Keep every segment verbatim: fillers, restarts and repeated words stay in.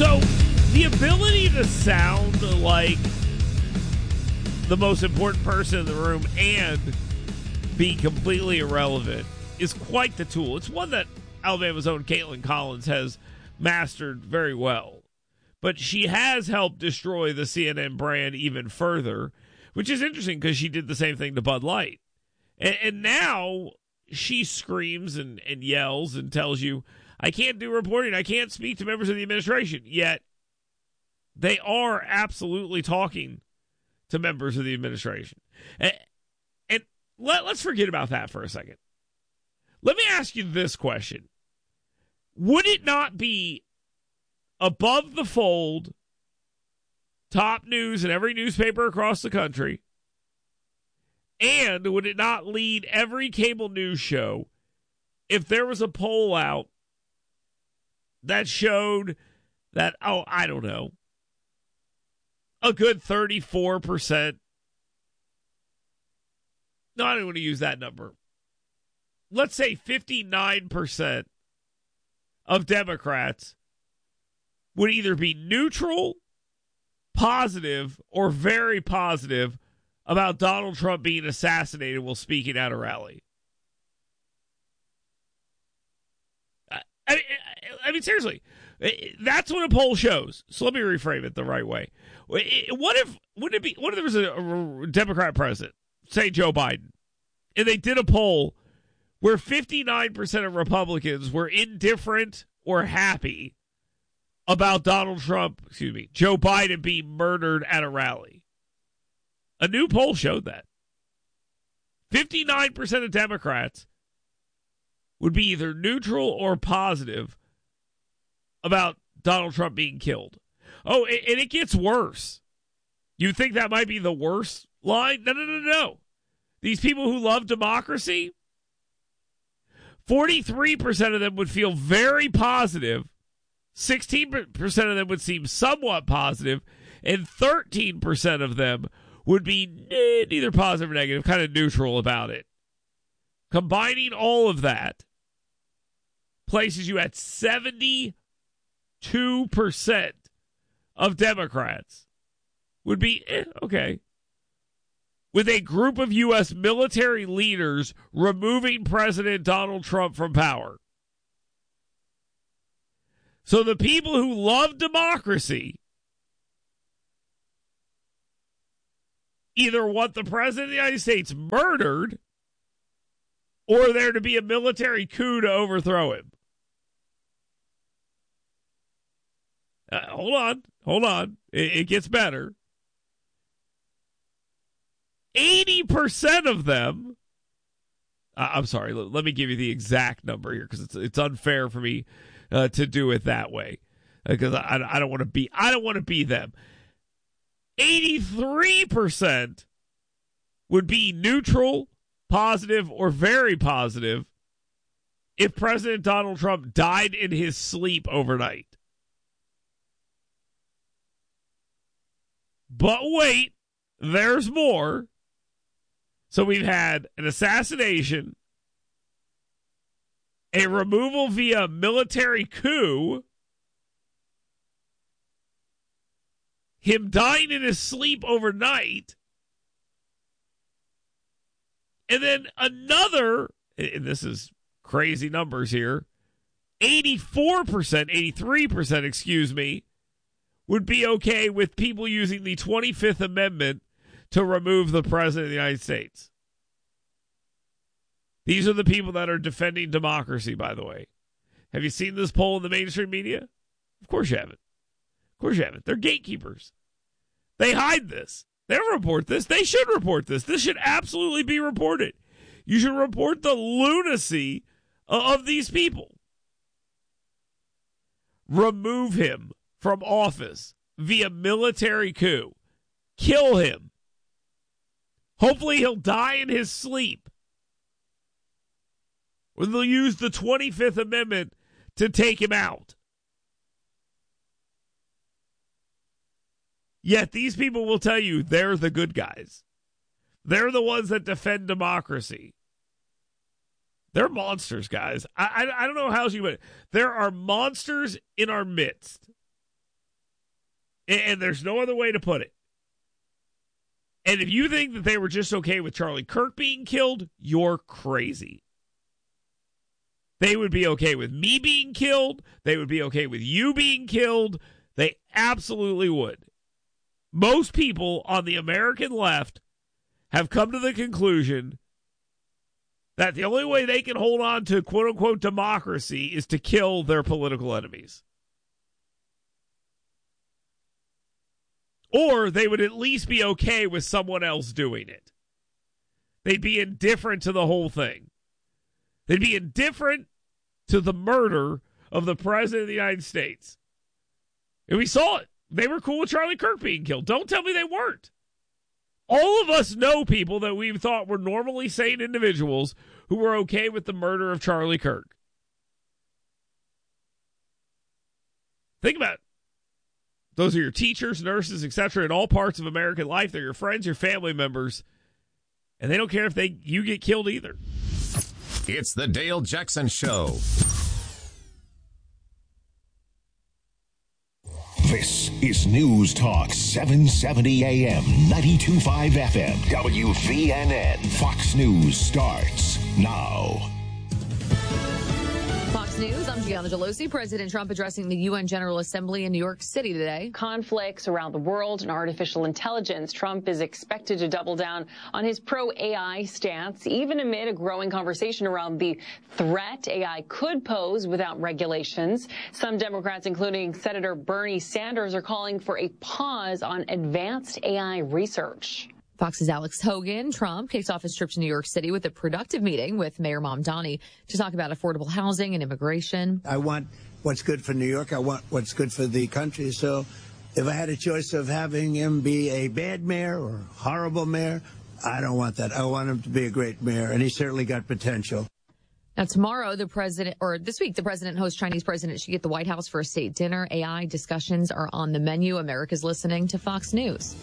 So, the ability to sound like the most important person in the room and be completely irrelevant is quite the tool. It's one that Alabama's own Caitlin Collins has mastered very well. But she has helped destroy the C N N brand even further, which is interesting because she did the same thing to Bud Light. And, and now she screams and, and yells and tells you, I can't do reporting, I can't speak to members of the administration. Yet, they are absolutely talking to members of the administration. And, and let, let's forget about that for a second. Let me ask you this question. Would it not be above the fold, top news in every newspaper across the country, and would it not lead every cable news show if there was a poll out that showed that, oh, I don't know, a good thirty-four percent. No, I don't want to use that number. Let's say fifty-nine percent of Democrats would either be neutral, positive, or very positive about Donald Trump being assassinated while speaking at a rally. I, I, I mean, seriously, that's what a poll shows. So let me reframe it the right way. What if, would it be, what if there was a, a Democrat president, say Joe Biden, and they did a poll where fifty-nine percent of Republicans were indifferent or happy about Donald Trump, excuse me, Joe Biden being murdered at a rally? A new poll showed that fifty-nine percent of Democrats would be either neutral or positive about Donald Trump being killed. Oh, and it gets worse. You think that might be the worst line? No, no, no, no. These people who love democracy, forty-three percent of them would feel very positive, sixteen percent of them would seem somewhat positive, and thirteen percent of them would be neither positive or negative, kind of neutral about it. Combining all of that places you at seventy-two percent of Democrats would be, eh, okay, with a group of U S military leaders removing President Donald Trump from power. So the people who love democracy either want the President of the United States murdered or there to be a military coup to overthrow him. Uh, hold on. Hold on. It, it gets better. eighty percent of them, uh, I'm sorry, let, let me give you the exact number here because it's it's unfair for me uh, to do it that way because uh, I, I don't want to be I don't want to be them. eighty-three percent would be neutral, positive, or very positive if President Donald Trump died in his sleep overnight. But wait, there's more. So we've had an assassination, a removal via military coup, him dying in his sleep overnight, and then another, and this is crazy numbers here, eighty-four percent, eighty-three percent, excuse me, would be okay with people using the twenty-fifth Amendment to remove the President of the United States. These are the people that are defending democracy, by the way. Have you seen this poll in the mainstream media? Of course you haven't. Of course you haven't. They're gatekeepers. They hide this. They don't report this. They should report this. This should absolutely be reported. You should report the lunacy of these people. Remove him from office via military coup. Kill him. Hopefully he'll die in his sleep. Or they'll use the twenty-fifth Amendment to take him out. Yet these people will tell you they're the good guys. They're the ones that defend democracy. They're monsters, guys. I, I, I don't know how else you put it. There are monsters in our midst. And there's no other way to put it. And if you think that they were just okay with Charlie Kirk being killed, you're crazy. They would be okay with me being killed. They would be okay with you being killed. They absolutely would. Most people on the American left have come to the conclusion that the only way they can hold on to quote-unquote democracy is to kill their political enemies. Or they would at least be okay with someone else doing it. They'd be indifferent to the whole thing. They'd be indifferent to the murder of the President of the United States. And we saw it. They were cool with Charlie Kirk being killed. Don't tell me they weren't. All of us know people that we thought were normally sane individuals who were okay with the murder of Charlie Kirk. Think about it. Those are your teachers, nurses, et cetera, in all parts of American life. They're your friends, your family members, and they don't care if they you get killed either. It's the Dale Jackson Show. This is News Talk seven seventy A M, ninety-two point five F M, W V N N. Fox News starts now. Fox News, I'm Gianna Gelosi. President Trump addressing the U N General Assembly in New York City today. Conflicts around the world and artificial intelligence. Trump is expected to double down on his pro-A I stance, even amid a growing conversation around the threat A I could pose without regulations. Some Democrats, including Senator Bernie Sanders, are calling for a pause on advanced A I research. Fox's Alex Hogan. Trump kicks off his trip to New York City with a productive meeting with Mayor Mamdani to talk about affordable housing and immigration. I want what's good for New York. I want what's good for the country. So if I had a choice of having him be a bad mayor or a horrible mayor, I don't want that. I want him to be a great mayor, and he certainly got potential. Now, tomorrow, the president, or this week, the president hosts Chinese President Xi at the White House for a state dinner. A I discussions are on the menu. America's listening to Fox News.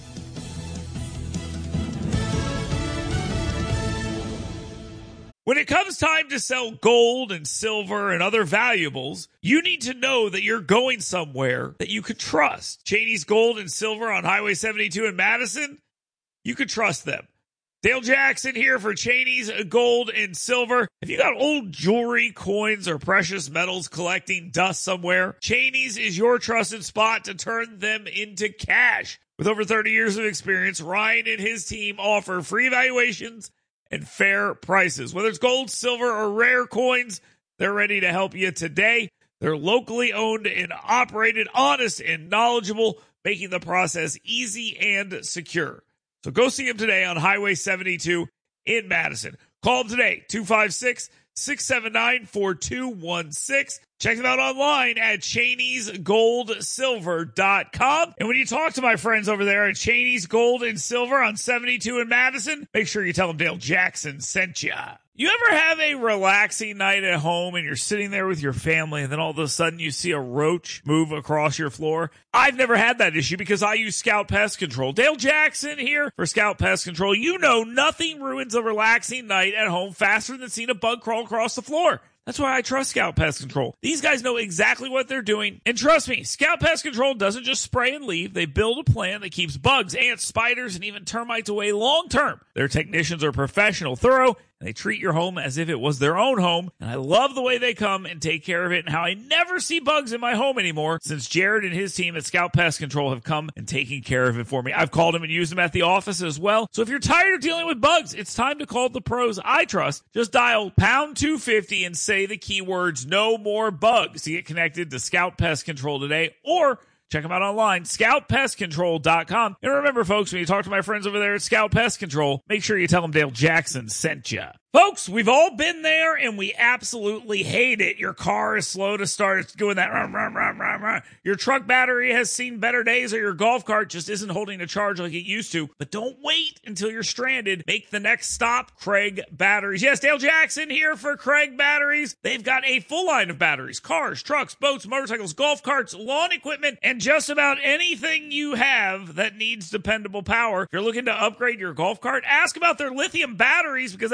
When it comes time to sell gold and silver and other valuables, you need to know that you're going somewhere that you could trust. Cheney's Gold and Silver on Highway seventy-two in Madison, you could trust them. Dale Jackson here for Cheney's Gold and Silver. If you got old jewelry, coins, or precious metals collecting dust somewhere, Cheney's is your trusted spot to turn them into cash. With over thirty years of experience, Ryan and his team offer free evaluations and fair prices. Whether it's gold, silver, or rare coins, they're ready to help you today. They're locally owned and operated, honest and knowledgeable, making the process easy and secure. So go see them today on Highway seventy-two in Madison. Call them today, two five six, six seven nine, four two one six. Check them out online at Cheneys Gold Silver dot com. And when you talk to my friends over there at Cheney's Gold and Silver on seventy-two in Madison, make sure you tell them Dale Jackson sent you. You ever have a relaxing night at home and you're sitting there with your family and then all of a sudden you see a roach move across your floor? I've never had that issue because I use Scout Pest Control. Dale Jackson here for Scout Pest Control. You know nothing ruins a relaxing night at home faster than seeing a bug crawl across the floor. That's why I trust Scout Pest Control. These guys know exactly what they're doing. And trust me, Scout Pest Control doesn't just spray and leave. They build a plan that keeps bugs, ants, spiders, and even termites away long term. Their technicians are professional, thorough, and they treat your home as if it was their own home. And I love the way they come and take care of it and how I never see bugs in my home anymore since Jared and his team at Scout Pest Control have come and taken care of it for me. I've called them and used them at the office as well. So if you're tired of dealing with bugs, it's time to call the pros I trust. Just dial pound two fifty and say the keywords no more bugs to get connected to Scout Pest Control today, or check them out online, Scout Pest Control dot com. And remember, folks, when you talk to my friends over there at Scout Pest Control, make sure you tell them Dale Jackson sent you. Folks, we've all been there, and we absolutely hate it. Your car is slow to start. It's doing that. Rah, rah, rah, rah, rah. Your truck battery has seen better days, or your golf cart just isn't holding a charge like it used to. But don't wait until you're stranded. Make the next stop, Craig Batteries. Yes, Dale Jackson here for Craig Batteries. They've got a full line of batteries, cars, trucks, boats, motorcycles, golf carts, lawn equipment, and just about anything you have that needs dependable power. If you're looking to upgrade your golf cart, ask about their lithium batteries because they've got lithium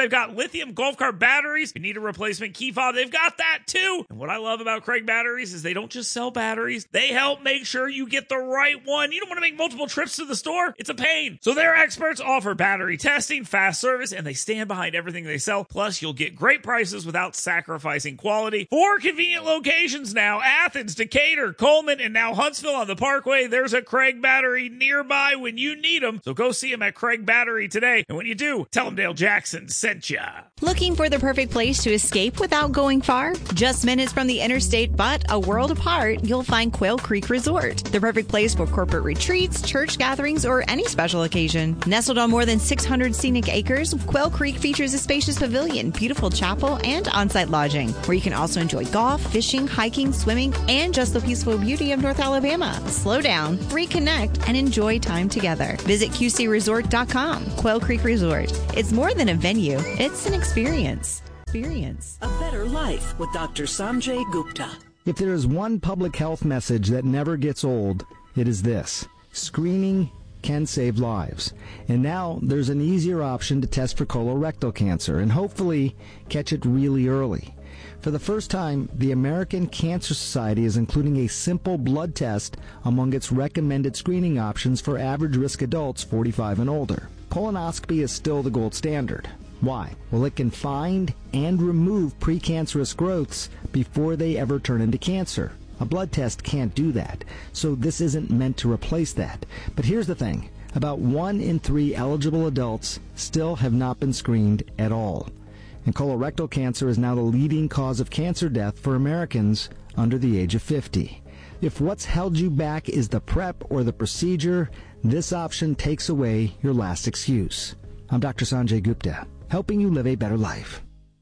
lithium golf cart batteries. If you need a replacement key fob, they've got that too. And what I love about Craig Batteries is they don't just sell batteries. They help make sure you get the right one. You don't want to make multiple trips to the store. It's a pain. So their experts offer battery testing, fast service, and they stand behind everything they sell. Plus, you'll get great prices without sacrificing quality. Four convenient locations now: Athens, Decatur, Coleman, and now Huntsville on the Parkway. There's a Craig Battery nearby when you need them. So go see them at Craig Battery today. And when you do, tell them Dale Jackson sent ya. Looking for the perfect place to escape without going far? Just minutes from the interstate, but a world apart, you'll find Quail Creek Resort. The perfect place for corporate retreats, church gatherings, or any special occasion. Nestled on more than six hundred scenic acres, Quail Creek features a spacious pavilion, beautiful chapel, and on-site lodging, where you can also enjoy golf, fishing, hiking, swimming, and just the peaceful beauty of North Alabama. Slow down, reconnect, and enjoy time together. Visit Q C resort dot com. Quail Creek Resort. It's more than a venue. It's an experience. Experience. A better life with Doctor Sanjay Gupta. If there is one public health message that never gets old, it is this: screening can save lives. And now there's an easier option to test for colorectal cancer and hopefully catch it really early. For the first time, the American Cancer Society is including a simple blood test among its recommended screening options for average-risk adults forty-five and older. Colonoscopy is still the gold standard. Why? Well, it can find and remove precancerous growths before they ever turn into cancer. A blood test can't do that, so this isn't meant to replace that. But here's the thing. About one in three eligible adults still have not been screened at all. And colorectal cancer is now the leading cause of cancer death for Americans under the age of fifty. If what's held you back is the prep or the procedure, this option takes away your last excuse. I'm Doctor Sanjay Gupta, helping you live a better life.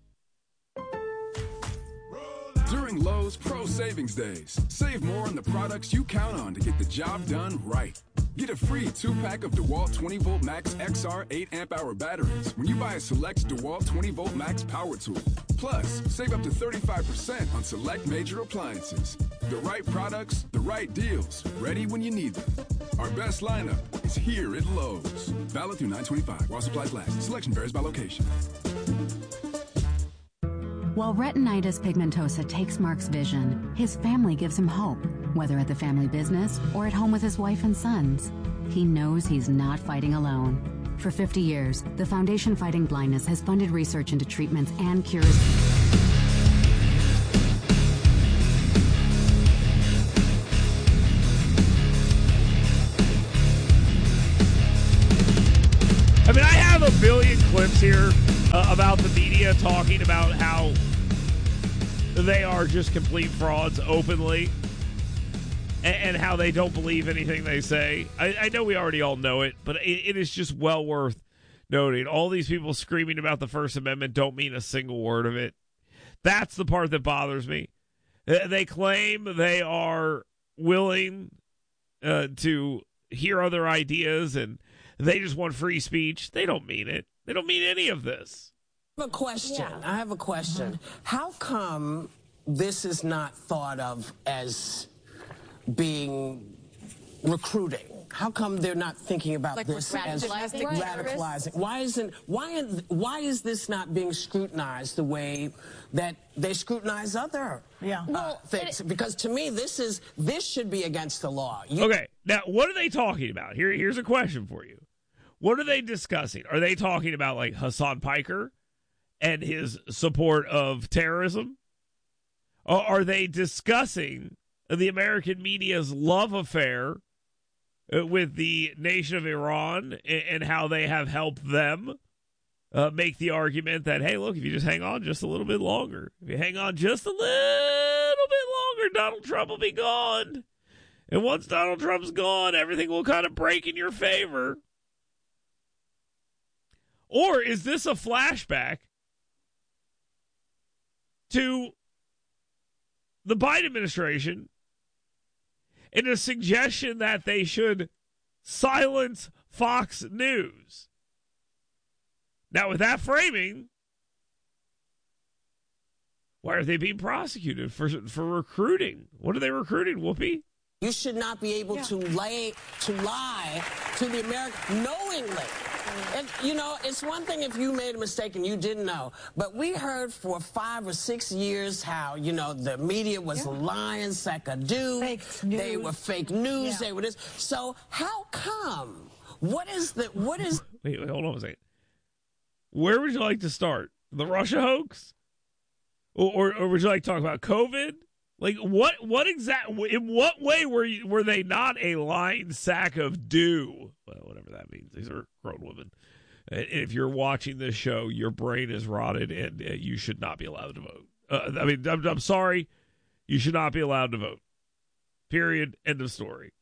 During Lowe's Pro Savings Days, save more on the products you count on to get the job done right. Get a free two-pack of DeWalt twenty volt Max X R eight amp hour batteries when you buy a select DeWalt twenty volt Max power tool. Plus, save up to thirty-five percent on select major appliances. The right products, the right deals, ready when you need them. Our best lineup is here at Lowe's. Valid through nine twenty-five while supplies last. Selection varies by location. While retinitis pigmentosa takes Mark's vision, his family gives him hope, whether at the family business or at home with his wife and sons. He knows he's not fighting alone. For fifty years, the Foundation Fighting Blindness has funded research into treatments and cures. I mean, I have a billion clips here uh, about the media talking about how they are just complete frauds openly and, and how they don't believe anything they say. I, I know we already all know it, but it, it is just well worth noting. All these people screaming about the First Amendment don't mean a single word of it. That's the part that bothers me. They claim they are willing uh, to hear other ideas and they just want free speech. They don't mean it. They don't mean any of this. I have a question. Yeah. I have a question. Mm-hmm. How come this is not thought of as being recruiting? How come they're not thinking about Like this as radicalizing? radicalizing? Why isn't why why is this not being scrutinized the way that they scrutinize other Yeah. uh, Well, things? it- Because to me, this is this should be against the law. You, Okay, now what are they talking about? Here, here's a question for you. What are they discussing? Are they talking about like Hassan Piker and his support of terrorism? Or are they discussing the American media's love affair with the nation of Iran and how they have helped them uh, make the argument that, hey, look, if you just hang on just a little bit longer, if you hang on just a little bit longer, Donald Trump will be gone. And once Donald Trump's gone, everything will kind of break in your favor. Or is this a flashback to the Biden administration in a suggestion that they should silence Fox News? Now, with that framing, why are they being prosecuted for for recruiting? What are they recruiting, Whoopi? You should not be able Yeah. to lay to lie to the American knowingly. And, you know, it's one thing if you made a mistake and you didn't know, but we heard for five or six years how, you know, the media was yeah. lying, sackadoo. Fake news. They were fake news. Yeah. They were this. So how come? What is the, what is... Wait, wait, hold on a second. Where would you like to start? The Russia hoax? Or, or, or would you like to talk about COVID? Like, what What exact, in what way were you, were they not a lying sack of dew? Well, whatever that means. These are grown women. And if you're watching this show, your brain is rotted and uh, you should not be allowed to vote. Uh, I mean, I'm, I'm sorry. You should not be allowed to vote. Period. End of story.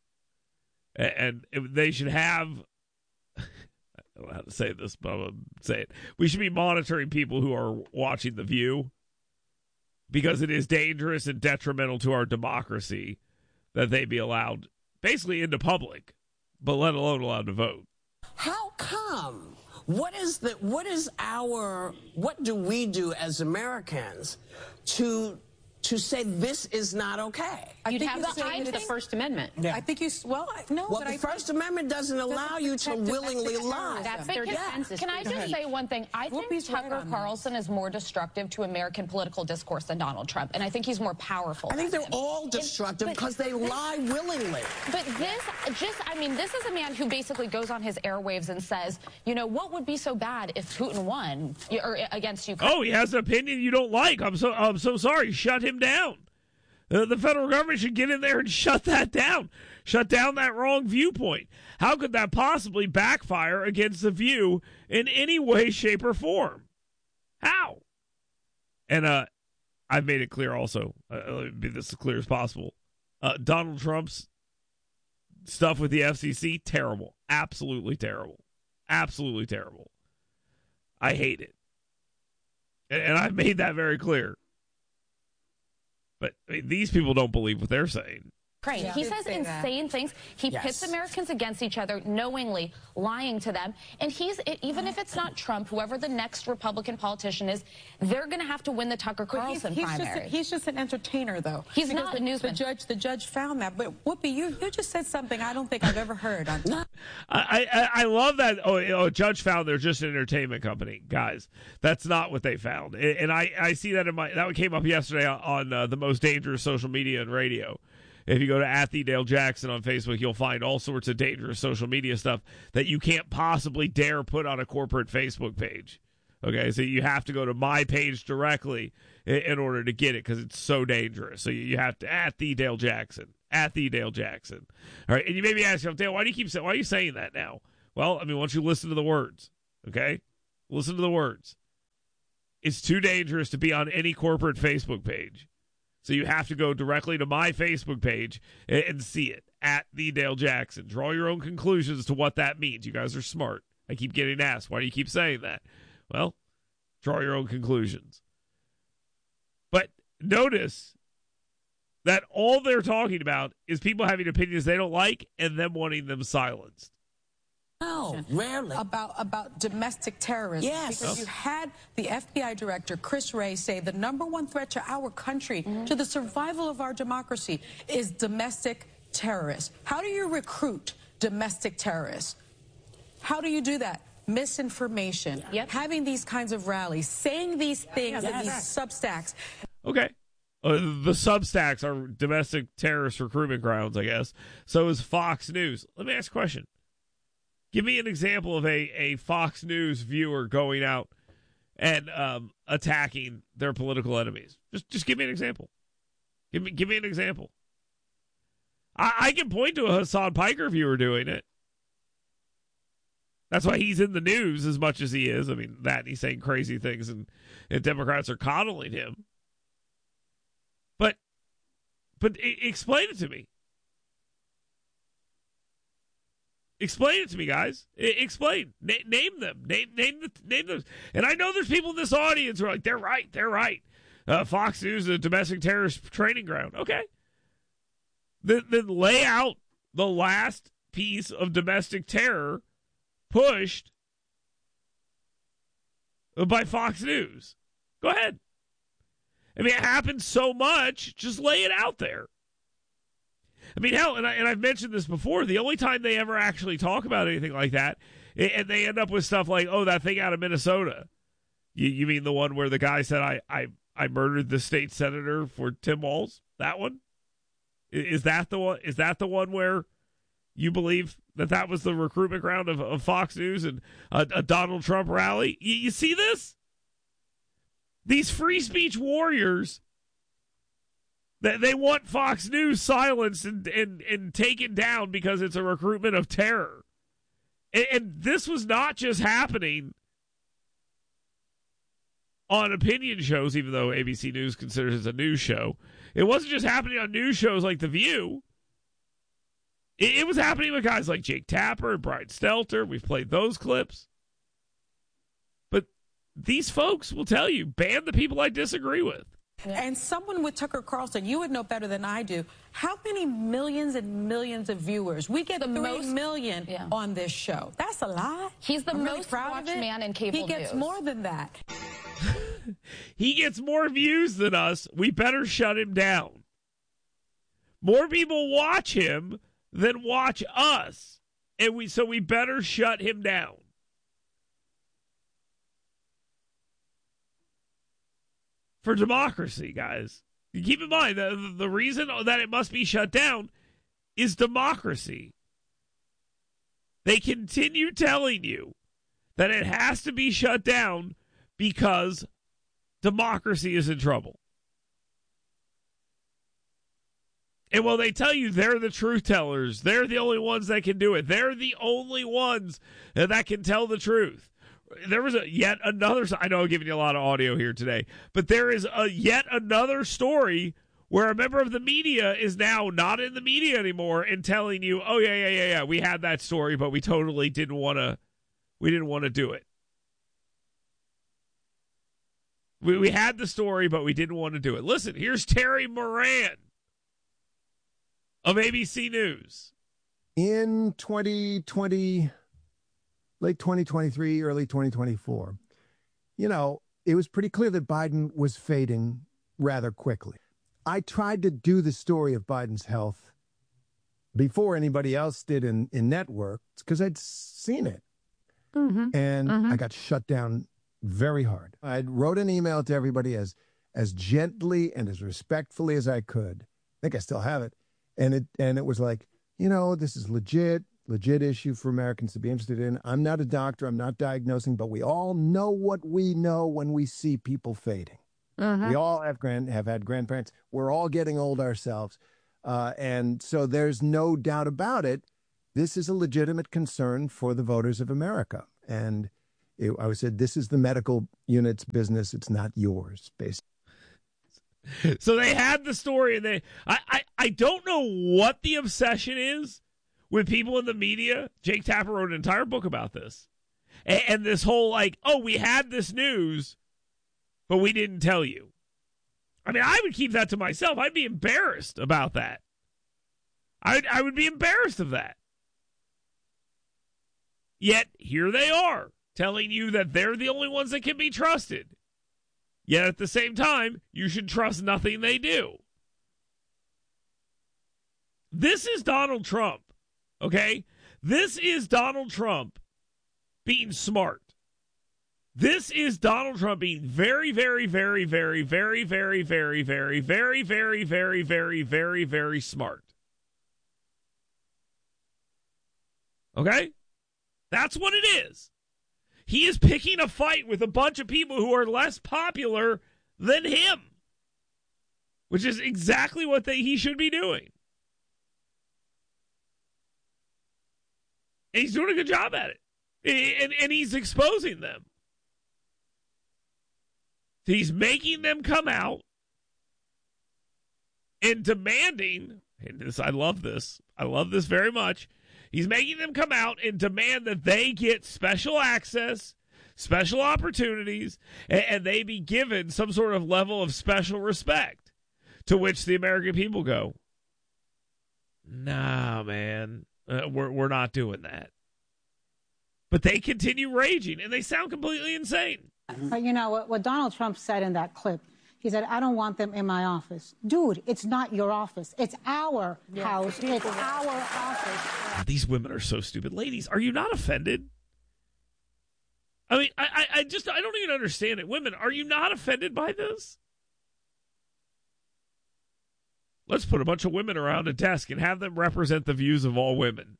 And, and they should have... I don't know how to say this, but I'm going to say it. We should be monitoring people who are watching The View because it is dangerous and detrimental to our democracy that they be allowed basically into public, but let alone allowed to vote. How come? What is the, what is our, what do we do as Americans to to say this is not okay? You'd have to say the First Amendment. Yeah. I think you, well, no. Well, but the I First Amendment doesn't allow you to willingly lie. That's their defense. Can I just say one thing? I think Whoopi's Tucker right Carlson is more destructive to American political discourse than Donald Trump, and I think he's more powerful. I think they're him. all destructive because they lie willingly. But this, just, I mean, this is a man who basically goes on his airwaves and says, you know, what would be so bad if Putin won or against Ukraine? Oh, he has an opinion you don't like. I'm so, I'm so sorry. Shut him down. Uh, the federal government should get in there and shut that down. Shut down that wrong viewpoint. How could that possibly backfire against The View in any way, shape, or form? How? And uh, I've made it clear also. Uh, let me be this as clear as possible. Uh, Donald Trump's stuff with the F C C, terrible. Absolutely terrible. Absolutely terrible. I hate it. And, and I've made that very clear. But I mean, these people don't believe what they're saying. Ukraine. Yeah, he says insane that. things. He yes. pits Americans against each other, knowingly lying to them. And he's even if it's not Trump, whoever the next Republican politician is, they're going to have to win the Tucker Carlson he's, he's primary. Just a, he's just an entertainer, though. He's because not the, a newsman. The judge, the judge found that. But Whoopi, you you just said something I don't think I've ever heard. On I, I I love that. Oh, oh, judge found they're just an entertainment company, guys. That's not what they found. And, and I I see that in my that came up yesterday on uh, the most dangerous social media and radio. If you go to at the Dale Jackson on Facebook, you'll find all sorts of dangerous social media stuff that you can't possibly dare put on a corporate Facebook page. Okay, so you have to go to my page directly in, in order to get it because it's so dangerous. So you, you have to at the Dale Jackson, at the Dale Jackson. All right, and you may be asking, Dale, why do you keep saying? Why are you saying that now? Well, I mean, once you listen to the words, okay, listen to the words. It's too dangerous to be on any corporate Facebook page. So you have to go directly to my Facebook page and, and see it, at the Dale Jackson. Draw your own conclusions to what that means. You guys are smart. I keep getting asked, why do you keep saying that? Well, draw your own conclusions. But notice that all they're talking about is people having opinions they don't like and them wanting them silenced. No, rarely. About about domestic terrorism. Yes. Because you had the F B I director, Chris Wray, say the number one threat to our country, mm-hmm. to the survival of our democracy, is domestic terrorists. How do you recruit domestic terrorists? How do you do that? Misinformation. Yep. Having these kinds of rallies, saying these things yes. in these substacks. Okay. Uh, the Substacks are domestic terrorist recruitment grounds, I guess. So is Fox News. Let me ask a question. Give me an example of a, a Fox News viewer going out and um, attacking their political enemies. Just just give me an example. Give me give me an example. I, I can point to a Hassan Piker viewer doing it. That's why he's in the news as much as he is. I mean, that and he's saying crazy things, and, and Democrats are coddling him. But but I, explain it to me. Explain it to me, guys. I, explain. Na- name them. Name name the name those. And I know there's people in this audience who are like, they're right. They're right. Uh, Fox News is a domestic terrorist training ground. Okay. Then, then lay out the last piece of domestic terror pushed by Fox News. Go ahead. I mean, it happens so much. Just lay it out there. I mean, hell, and, I, and I've mentioned this before, the only time they ever actually talk about anything like that, and they end up with stuff like, oh, that thing out of Minnesota. You, you mean the one where the guy said, I, I, I murdered the state senator for Tim Walz? That one? Is that the one? Is that the one where you believe that that was the recruitment ground of, of Fox News and a, a Donald Trump rally? You, you see this? These free speech warriors, they, they want Fox News silenced and, and, and taken down because it's a recruitment of terror. And, and this was not just happening on opinion shows, even though A B C News considers it a news show. It wasn't just happening on news shows like The View. It, it was happening with guys like Jake Tapper and Brian Stelter. We've played those clips. But these folks will tell you, ban the people I disagree with. And someone with Tucker Carlson, you would know better than I do, how many millions and millions of viewers? We get the three most, million yeah. on this show. That's a lot. He's the I'm most really proud watched of it. man in cable He gets news. more than that. He gets more views than us. We better shut him down. More people watch him than watch us. And we so we better shut him down. For democracy, guys. Keep in mind, the, the reason that it must be shut down is democracy. They continue telling you that it has to be shut down because democracy is in trouble. And while they tell you they're the truth tellers, they're the only ones that can do it. They're the only ones that can tell the truth. There was a yet another, I know I'm giving you a lot of audio here today, but there is a yet another story where a member of the media is now not in the media anymore and telling you, oh yeah, yeah, yeah, yeah, we had that story, but we totally didn't want to, we didn't want to do it. We, we had the story, but we didn't want to do it. Listen, here's Terry Moran of A B C News. In twenty twenty, late twenty twenty-three, early twenty twenty-four, you know, it was pretty clear that Biden was fading rather quickly. I tried to do the story of Biden's health before anybody else did in, in networks because I'd seen it. Mm-hmm. And mm-hmm. I got shut down very hard. I wrote an email to everybody as as gently and as respectfully as I could. I think I still have it. And it and it was like, you know, this is legit, legit issue for Americans to be interested in. I'm not a doctor. I'm not diagnosing, but we all know what we know when we see people fading. Mm-hmm. We all have grand have had grandparents. We're all getting old ourselves. Uh, and so there's no doubt about it. This is a legitimate concern for the voters of America. And it, I said, this is the medical unit's business. It's not yours, basically. So they had the story, and they I, I, I don't know what the obsession is with people in the media. Jake Tapper wrote an entire book about this. And, and this whole like, oh, we had this news, but we didn't tell you. I mean, I would keep that to myself. I'd be embarrassed about that. I I would be embarrassed of that. Yet, here they are, telling you that they're the only ones that can be trusted. Yet, at the same time, you should trust nothing they do. This is Donald Trump, okay? This is Donald Trump being smart. This is Donald Trump being very, very, very, very, very, very, very, very, very, very, very, very, very, very smart. Okay? That's what it is. He is picking a fight with a bunch of people who are less popular than him, which is exactly what they, he should be doing. And he's doing a good job at it. And, and he's exposing them. He's making them come out and demanding, and this, I love this, I love this very much. He's making them come out and demand that they get special access, special opportunities, and, and they be given some sort of level of special respect, to which the American people go, nah, man, uh, we're, we're not doing that. But they continue raging, and they sound completely insane. But you know, what, what Donald Trump said in that clip, He said, I don't want them in my office. Dude, it's not your office. It's our yeah, house. It's our office. God, these women are so stupid. Ladies, are you not offended? I mean, I, I, I just, I don't even understand it. Women, are you not offended by this? Let's put a bunch of women around a desk and have them represent the views of all women.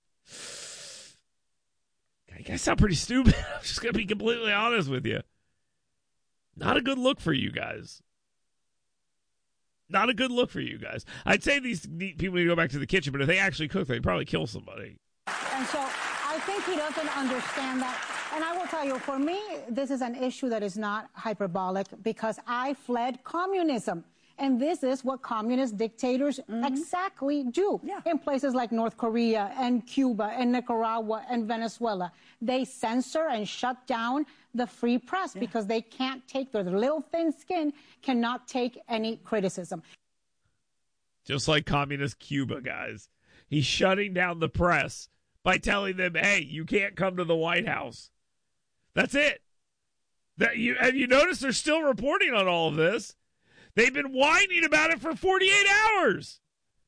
I guess I'm pretty stupid. I'm just going to be completely honest with you. Not a good look for you guys. Not a good look for you guys. I'd say these people need to go back to the kitchen, but if they actually cook, they'd probably kill somebody. And so I think he doesn't understand that. And I will tell you, for me, this is an issue that is not hyperbolic because I fled communism. And this is what communist dictators mm-hmm. exactly do yeah. in places like North Korea and Cuba and Nicaragua and Venezuela. They censor and shut down the free press yeah. because they can't take their little thin skin, cannot take any criticism. Just like communist Cuba, guys. He's shutting down the press by telling them, hey, you can't come to the White House. That's it. That you have you noticed they're still reporting on all of this? They've been whining about it for forty-eight hours.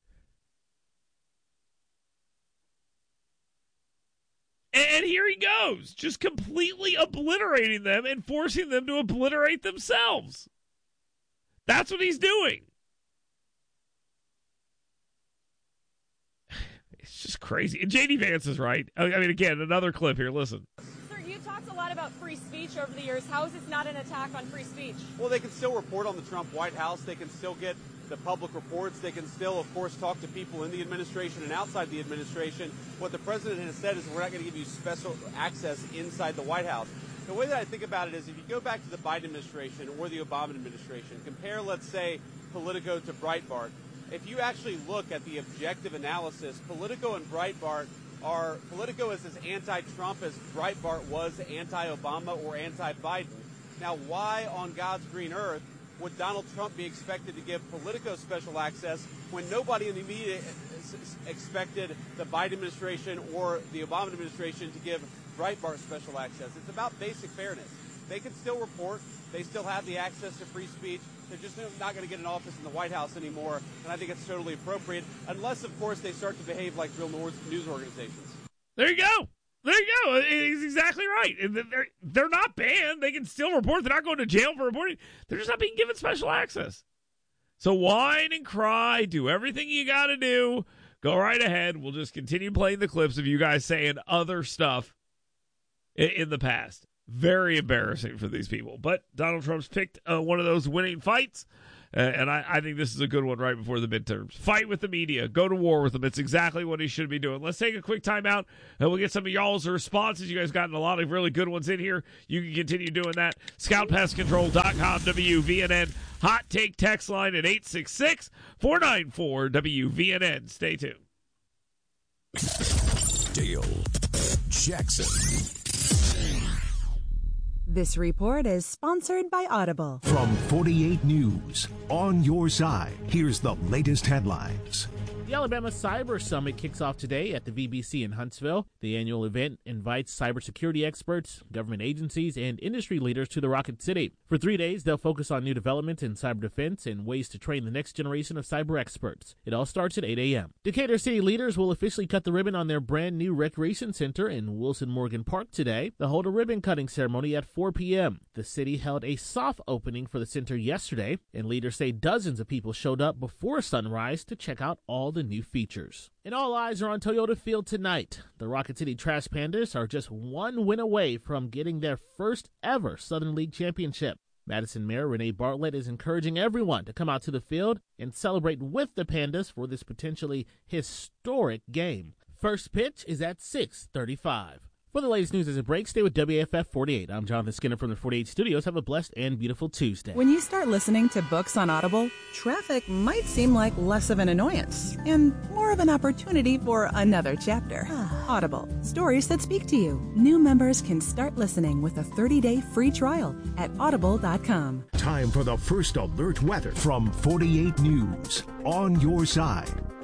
And here he goes, just completely obliterating them and forcing them to obliterate themselves. That's what he's doing. It's just crazy. And J D Vance is right. I mean, again, another clip here. Listen. You talked a lot about free speech over the years. How is this not an attack on free speech? Well, they can still report on the Trump White House. They can still get the public reports. They can still, of course, talk to people in the administration and outside the administration. What the president has said is we're not going to give you special access inside the White House. The way that I think about it is if you go back to the Biden administration or the Obama administration, compare, let's say, Politico to Breitbart. If you actually look at the objective analysis, Politico and Breitbart Are, Politico is as anti-Trump as Breitbart was anti-Obama or anti-Biden. Now, why on God's green earth would Donald Trump be expected to give Politico special access when nobody in the media expected the Biden administration or the Obama administration to give Breitbart special access? It's about basic fairness. They can still report. They still have the access to free speech. They're just not going to get an office in the White House anymore, and I think it's totally appropriate, unless, of course, they start to behave like real news organizations. There you go. There you go. He's exactly right. They're, they're not banned. They can still report. They're not going to jail for reporting. They're just not being given special access. So whine and cry. Do everything you got to do. Go right ahead. We'll just continue playing the clips of you guys saying other stuff in, in the past. Very embarrassing for these people. But Donald Trump's picked uh, one of those winning fights, uh, and I, I think this is a good one right before the midterms. Fight with the media. Go to war with them. It's exactly what he should be doing. Let's take a quick timeout, and we'll get some of y'all's responses. You guys gotten a lot of really good ones in here. You can continue doing that. scout pest control dot com, W V N N. Hot Take text line at eight six six, four nine four, W V N N. Stay tuned. Dale Jackson. This report is sponsored by Audible. From forty-eight News, on your side, here's the latest headlines. The Alabama Cyber Summit kicks off today at the V B C in Huntsville. The annual event invites cybersecurity experts, government agencies, and industry leaders to the Rocket City. For three days, they'll focus on new developments in cyber defense and ways to train the next generation of cyber experts. It all starts at eight a.m. Decatur City leaders will officially cut the ribbon on their brand new recreation center in Wilson Morgan Park today. They'll hold a ribbon cutting ceremony at four p.m. The city held a soft opening for the center yesterday, and leaders say dozens of people showed up before sunrise to check out all the new features. And all eyes are on Toyota Field tonight. The Rocket City Trash Pandas are just one win away from getting their first ever Southern League championship. Madison Mayor Renee Bartlett is encouraging everyone to come out to the field and celebrate with the Pandas for this potentially historic game. First pitch is at six thirty-five. For the latest news as it breaks, stay with W A F F forty-eight. I'm Jonathan Skinner from the forty-eight Studios. Have a blessed and beautiful Tuesday. When you start listening to books on Audible, traffic might seem like less of an annoyance and more of an opportunity for another chapter. Audible, stories that speak to you. New members can start listening with a thirty-day free trial at audible dot com. Time for the first alert weather from forty-eight News, on your side.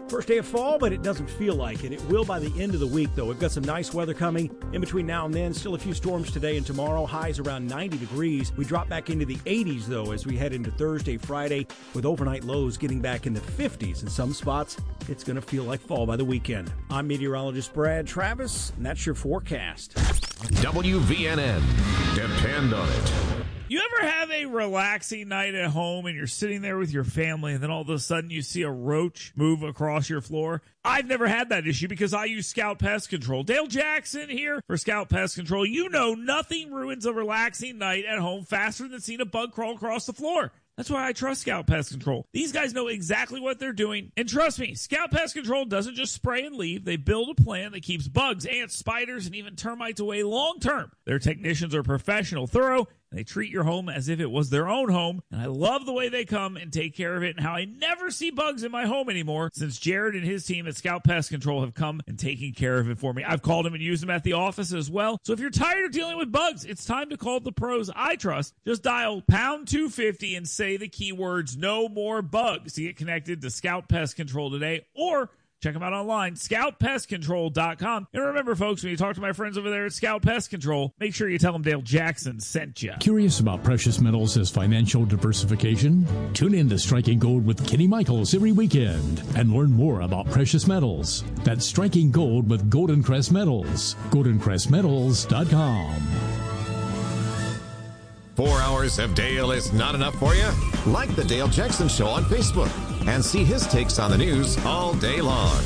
First day of fall, but it doesn't feel like it. It will by the end of the week, though. We've got some nice weather coming in between now and then. Still a few storms today and tomorrow. Highs around ninety degrees. We drop back into the eighties, though, as we head into Thursday, Friday, with overnight lows getting back in the fifties. In some spots, it's going to feel like fall by the weekend. I'm meteorologist Brad Travis, and that's your forecast. W V N N. Depend on it. You ever have a relaxing night at home and you're sitting there with your family and then all of a sudden you see a roach move across your floor? I've never had that issue because I use Scout Pest Control. Dale Jackson here for Scout Pest Control. You know nothing ruins a relaxing night at home faster than seeing a bug crawl across the floor. That's why I trust Scout Pest Control. These guys know exactly what they're doing. And trust me, Scout Pest Control doesn't just spray and leave. They build a plan that keeps bugs, ants, spiders, and even termites away long term. Their technicians are professional, thorough, and they treat your home as if it was their own home. And I love the way they come and take care of it and how I never see bugs in my home anymore since Jared and his team at Scout Pest Control have come and taken care of it for me. I've called them and used them at the office as well. So if you're tired of dealing with bugs, it's time to call the pros I trust. Just dial pound two fifty and say the keywords no more bugs to get connected to Scout Pest Control today, or check them out online, scout pest control dot com. And remember, folks, when you talk to my friends over there at Scout Pest Control, make sure you tell them Dale Jackson sent you. Curious about precious metals as financial diversification? Tune in to Striking Gold with Kenny Michaels every weekend and learn more about precious metals. That's Striking Gold with Golden Crest Metals. golden crest metals dot com. Four hours of Dale is not enough for you? Like the Dale Jackson Show on Facebook and see his takes on the news all day long.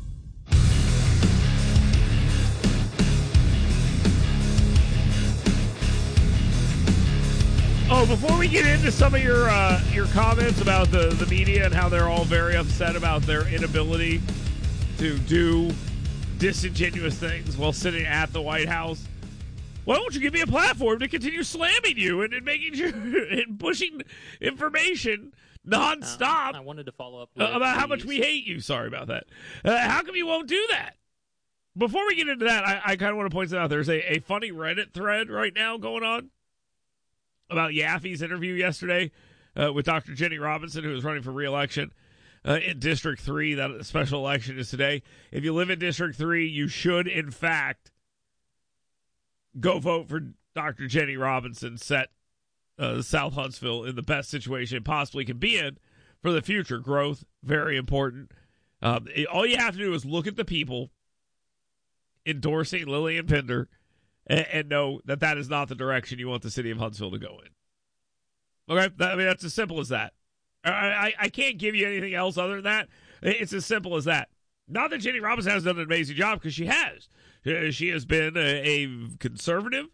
Oh, before we get into some of your uh, your comments about the, the media and how they're all very upset about their inability to do disingenuous things while sitting at the White House, why don't you give me a platform to continue slamming you and, and making sure and pushing information nonstop? Uh, I wanted to follow up with about how much we hate you. Sorry about that. Uh, how come you won't do that? Before we get into that, I, I kind of want to point out there's a, a funny Reddit thread right now going on about Yaffe's interview yesterday uh, with Doctor Jenny Robinson, who is running for re-election uh, in District three. That special election is today. If you live in District three, you should, in fact, go vote for Doctor Jenny Robinson, set uh, South Huntsville in the best situation it possibly can be in for the future. Growth, very important. Um, it, all you have to do is look at the people endorsing Lillian Pinder and, and know that that is not the direction you want the city of Huntsville to go in. Okay? That, I mean, that's as simple as that. I, I, I can't give you anything else other than that. It's as simple as that. Not that Jenny Robinson has done an amazing job, because she has. She has been a, a conservative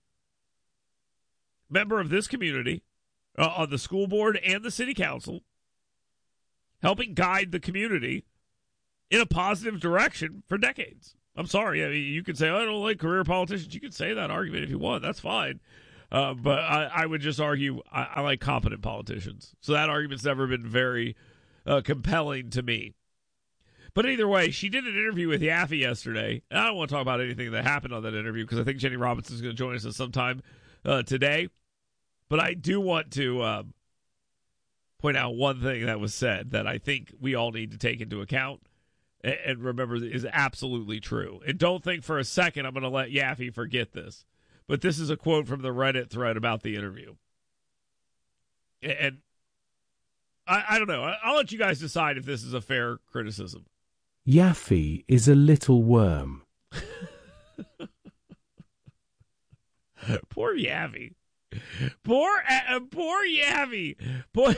member of this community uh, on the school board and the city council, helping guide the community in a positive direction for decades. I'm sorry. I mean, you could say, oh, I don't like career politicians. You could say that argument if you want. That's fine. Uh, but I, I would just argue I, I like competent politicians. So that argument's never been very uh, compelling to me. But either way, she did an interview with Yaffe yesterday. And I don't want to talk about anything that happened on that interview because I think Jenny Robinson is going to join us at some time uh, today. But I do want to um, point out one thing that was said that I think we all need to take into account and, and remember is absolutely true. And don't think for a second I'm going to let Yaffe forget this. But this is a quote from the Reddit thread about the interview. And I, I don't know. I'll let you guys decide if this is a fair criticism. Yaffe is a little worm. Poor Yaffe. Poor, uh, poor Yaffe. Poor,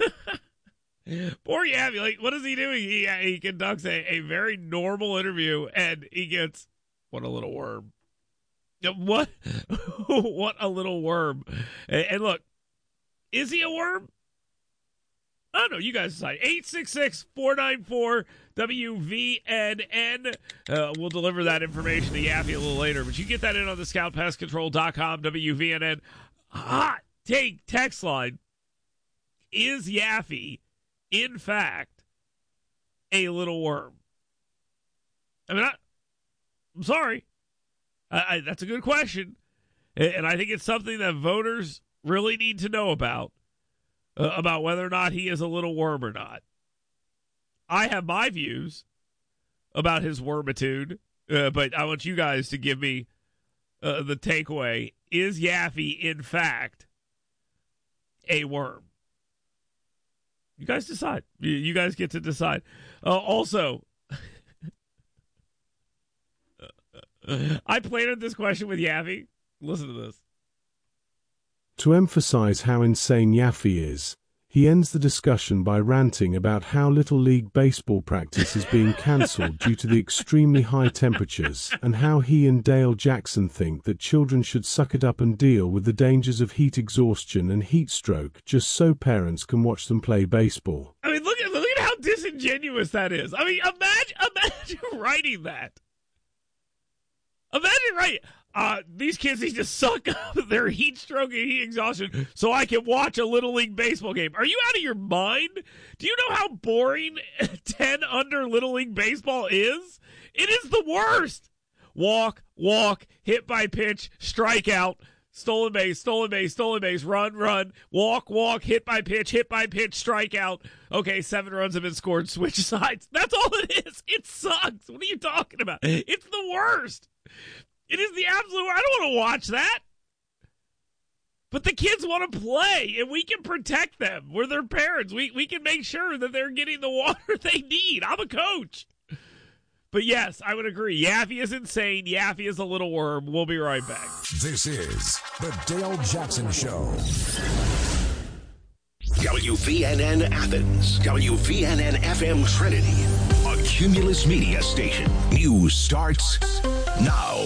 poor Yaffe. Like, what is he doing? He, uh, he conducts a, a very normal interview, and he gets, what a little worm. What, what a little worm. And, and look, is he a worm? I don't know. You guys decide. eight six six, four nine four, W V N N. Uh, we'll deliver that information to Yaffe a little later. But you get that in on the scout pest control dot com, W V N N. Hot take text line. Is Yaffe, in fact, a little worm? I mean, I, I'm sorry. I, I, that's a good question. And, and I think it's something that voters really need to know about. Uh, about whether or not he is a little worm or not. I have my views about his wormitude, uh, but I want you guys to give me uh, the takeaway. Is Yaffe, in fact, a worm? You guys decide. You, you guys get to decide. Uh, also, I planted this question with Yaffe. Listen to this. To emphasize how insane Yaffe is, he ends the discussion by ranting about how Little League Baseball practice is being cancelled due to the extremely high temperatures, and how he and Dale Jackson think that children should suck it up and deal with the dangers of heat exhaustion and heat stroke just so parents can watch them play baseball. I mean, look at look at how disingenuous that is. I mean, imagine imagine writing that. Imagine writing. Uh, these kids need to suck up their heat stroke and heat exhaustion so I can watch a Little League Baseball game. Are you out of your mind? Do you know how boring ten under Little League Baseball is? It is the worst. Walk, walk, hit by pitch, strikeout, stolen base, stolen base, stolen base, run, run, walk, walk, hit by pitch, hit by pitch, strikeout. Okay, seven runs have been scored, switch sides. That's all it is. It sucks. What are you talking about? It's the worst. It is the absolute. I don't want to watch that. But the kids want to play, and we can protect them. We're their parents. We we can make sure that they're getting the water they need. I'm a coach. But yes, I would agree. Yaffe is insane. Yaffe is a little worm. We'll be right back. This is the Dale Jackson Show. W V N N Athens, W V N N F M Trinity, a Cumulus Media station. News starts now.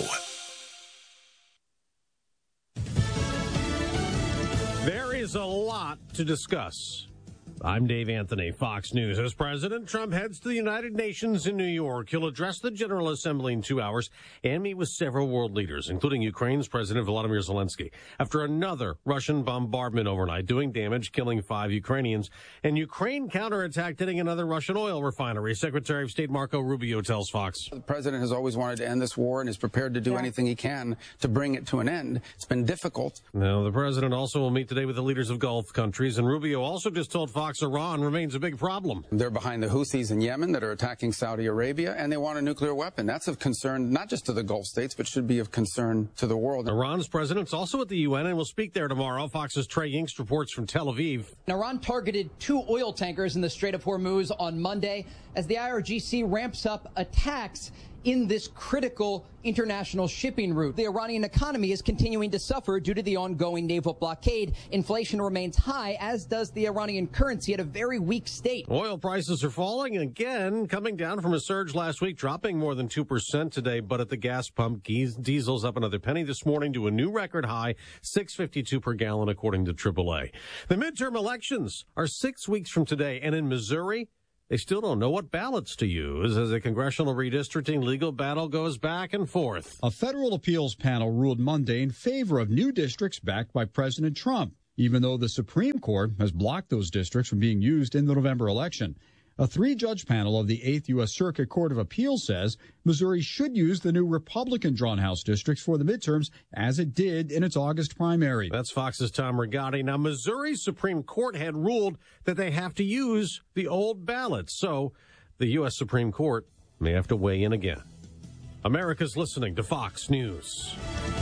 There is a lot to discuss. I'm Dave Anthony, Fox News. As President Trump heads to the United Nations in New York, he'll address the General Assembly in two hours and meet with several world leaders, including Ukraine's President Volodymyr Zelensky, after another Russian bombardment overnight, doing damage, killing five Ukrainians, and Ukraine counterattacked hitting another Russian oil refinery. Secretary of State Marco Rubio tells Fox. The president has always wanted to end this war and is prepared to do yeah. anything he can to bring it to an end. It's been difficult. Now, the president also will meet today with the leaders of Gulf countries, and Rubio also just told Fox Iran remains a big problem. They're behind the Houthis in Yemen that are attacking Saudi Arabia, and they want a nuclear weapon. That's of concern not just to the Gulf states, but should be of concern to the world. Iran's president's also at the U N and will speak there tomorrow. Fox's Trey Yingst reports from Tel Aviv. Iran targeted two oil tankers in the Strait of Hormuz on Monday as the I R G C ramps up attacks in this critical international shipping route. The Iranian economy is continuing to suffer due to the ongoing naval blockade. Inflation remains high, as does the Iranian currency, at a very weak state. Oil prices are falling again, coming down from a surge last week, dropping more than two percent today. But at the gas pump, diesel's up another penny this morning to a new record high, six fifty-two per gallon, according to triple A. The midterm elections are six weeks from today, and in Missouri, they still don't know what ballots to use as a congressional redistricting legal battle goes back and forth. A federal appeals panel ruled Monday in favor of new districts backed by President Trump, even though the Supreme Court has blocked those districts from being used in the November election. A three-judge panel of the eighth U S. Circuit Court of Appeals says Missouri should use the new Republican-drawn House districts for the midterms, as it did in its August primary. That's Fox's Tom Rigotti. Now, Missouri's Supreme Court had ruled that they have to use the old ballots, so the U S. Supreme Court may have to weigh in again. America's listening to Fox News.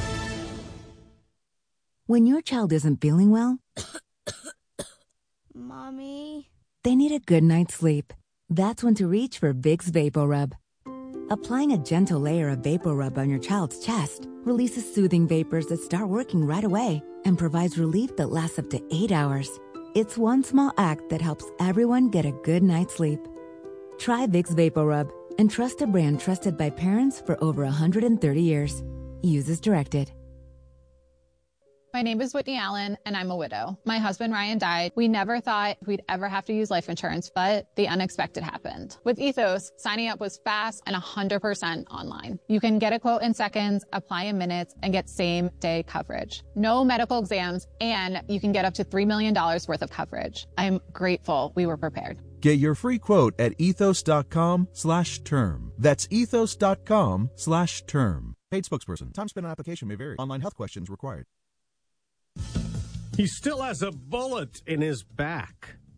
When your child isn't feeling well, Mommy, they need a good night's sleep. That's when to reach for Vicks VapoRub. Applying a gentle layer of VapoRub on your child's chest releases soothing vapors that start working right away and provides relief that lasts up to eight hours. It's one small act that helps everyone get a good night's sleep. Try Vicks VapoRub and trust a brand trusted by parents for over one hundred thirty years. Use as directed. My name is Whitney Allen, and I'm a widow. My husband, Ryan, died. We never thought we'd ever have to use life insurance, but the unexpected happened. With Ethos, signing up was fast and one hundred percent online. You can get a quote in seconds, apply in minutes, and get same-day coverage. No medical exams, and you can get up to three million dollars worth of coverage. I'm grateful we were prepared. Get your free quote at ethos.com slash term. That's ethos.com slash term. Paid spokesperson. Time spent on application may vary. Online health questions required. He still has a bullet in his back.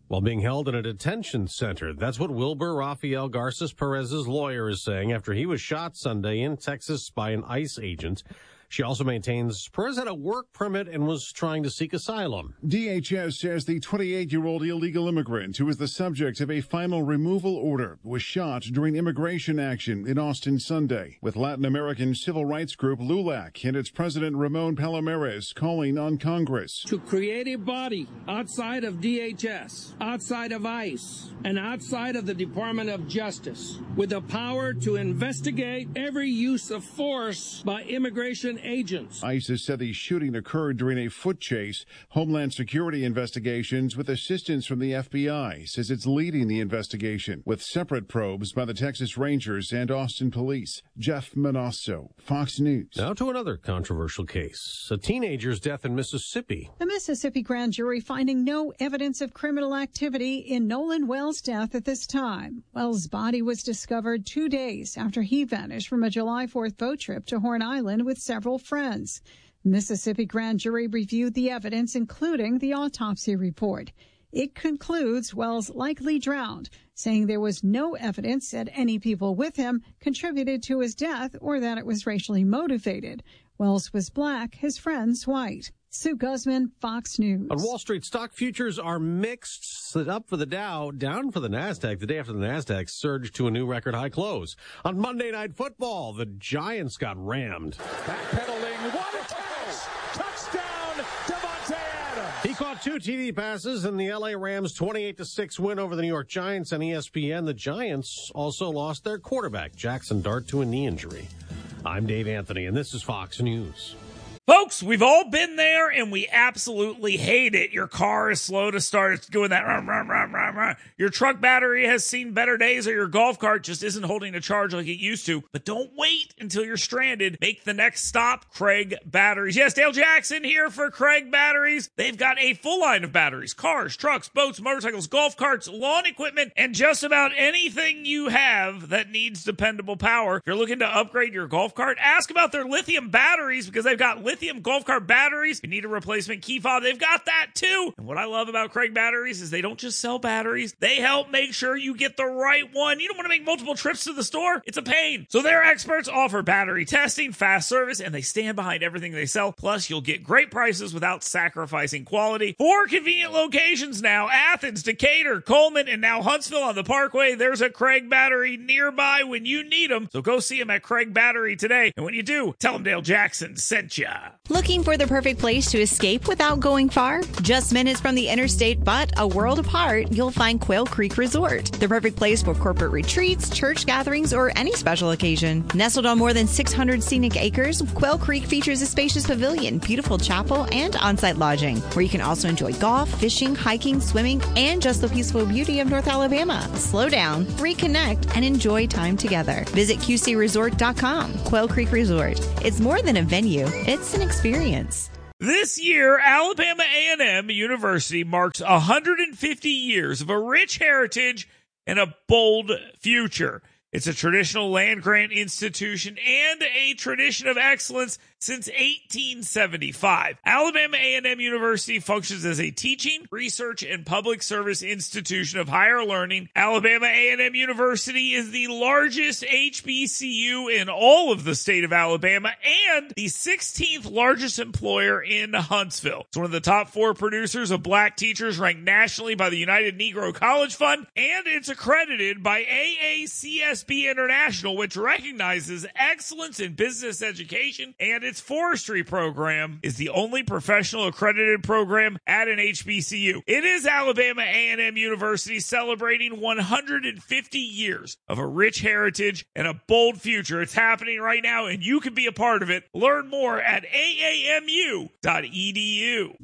While being held in a detention center. That's what Wilbur Rafael Garces Perez's lawyer is saying after he was shot Sunday in Texas by an ICE agent. She also maintains Perez had a work permit and was trying to seek asylum. D H S says the twenty-eight-year-old illegal immigrant who was the subject of a final removal order was shot during immigration action in Austin Sunday, with Latin American civil rights group LULAC and its president Ramon Palomares calling on Congress to create a body outside of D H S, outside of ICE, and outside of the Department of Justice with the power to investigate every use of force by immigration agents. ICE has said the shooting occurred during a foot chase. Homeland Security investigations with assistance from the F B I says it's leading the investigation with separate probes by the Texas Rangers and Austin Police. Jeff Manasso, Fox News. Now to another controversial case, a teenager's death in Mississippi. The Mississippi grand jury finding no evidence of criminal activity in Nolan Wells' death at this time. Wells' body was discovered two days after he vanished from a July fourth boat trip to Horn Island with several friends. Mississippi grand jury reviewed the evidence, including the autopsy report. It concludes Wells likely drowned, saying there was no evidence that any people with him contributed to his death or that it was racially motivated. Wells was black, his friends white. Sue Guzman, Fox News. On Wall Street, stock futures are mixed. Up for the Dow, down for the NASDAQ. The day after the NASDAQ surged to a new record high close. On Monday Night Football, the Giants got rammed. Backpedaling, what a catch! Touchdown, Devontae Adams! He caught two T D passes in the L A Rams' twenty-eight to six win over the New York Giants on E S P N. The Giants also lost their quarterback, Jackson Dart, to a knee injury. I'm Dave Anthony, and this is Fox News. Folks, we've all been there, and we absolutely hate it. Your car is slow to start. It's doing that. Rah, rah, rah, rah, rah. Your truck battery has seen better days, or your golf cart just isn't holding a charge like it used to. But don't wait until you're stranded. Make the next stop, Craig Batteries. Yes, Dale Jackson here for Craig Batteries. They've got a full line of batteries, cars, trucks, boats, motorcycles, golf carts, lawn equipment, and just about anything you have that needs dependable power. If you're looking to upgrade your golf cart, ask about their lithium batteries, because they've got lithium Lithium golf cart batteries. If you need a replacement key fob, they've got that too. And what I love about Craig Batteries is they don't just sell batteries. They help make sure you get the right one. You don't want to make multiple trips to the store. It's a pain. So their experts offer battery testing, fast service, and they stand behind everything they sell. Plus, you'll get great prices without sacrificing quality. Four convenient locations now: Athens, Decatur, Coleman, and now Huntsville on the Parkway. There's a Craig Battery nearby when you need them. So go see them at Craig Battery today. And when you do, tell them Dale Jackson sent ya. Looking for the perfect place to escape without going far? Just minutes from the interstate, but a world apart, you'll find Quail Creek Resort. The perfect place for corporate retreats, church gatherings, or any special occasion. Nestled on more than six hundred scenic acres, Quail Creek features a spacious pavilion, beautiful chapel, and on-site lodging, where you can also enjoy golf, fishing, hiking, swimming, and just the peaceful beauty of North Alabama. Slow down, reconnect, and enjoy time together. Visit Q C resort dot com. Quail Creek Resort. It's more than a venue. It's an experience. This year, Alabama A and M University marks one hundred fifty years of a rich heritage and a bold future. It's a traditional land-grant institution and a tradition of excellence since eighteen seventy-five. Alabama A and M University functions as a teaching, research, and public service institution of higher learning. Alabama A and M University is the largest H B C U in all of the state of Alabama and the sixteenth largest employer in Huntsville. It's one of the top four producers of black teachers, ranked nationally by the United Negro College Fund, and it's accredited by A A C S B International, which recognizes excellence in business education, and its forestry program is the only professional accredited program at an H B C U. It is Alabama A and M University celebrating one hundred fifty years of a rich heritage and a bold future. It's happening right now, and you can be a part of it. Learn more at A A M U dot E D U.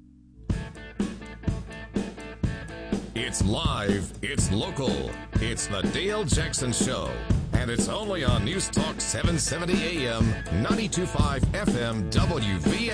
It's live, it's local, it's the Dale Jackson Show, and it's only on News Talk seven seventy A M, ninety-two point five F M, W V